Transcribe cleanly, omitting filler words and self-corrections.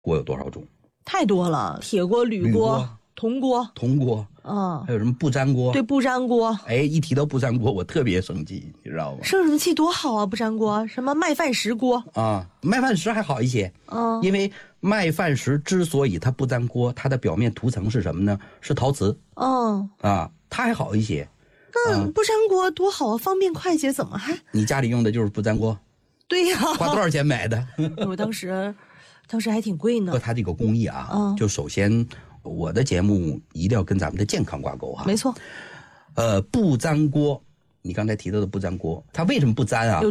锅有多少种？ 太多了，铁锅、铝锅、铜锅， 还有什么不粘锅？ 对，不粘锅。 哎，一提到不粘锅，我特别生气，你知道吗？ 生什么气多好啊！不粘锅，什么麦饭石锅啊，麦饭石还好一些，因为麦饭石之所以它不粘锅，它的表面涂层是什么呢？是陶瓷。它还好一些。 那不粘锅多好啊，方便快捷，怎么还？ 你家里用的就是不粘锅？ 对呀。 花多少钱买的？ 我当时还挺贵呢。 和它这个工艺啊，就首先我的节目一定要跟咱们的健康挂钩哈。 没错。 不粘锅，你刚才提到的不粘锅，它为什么不粘啊？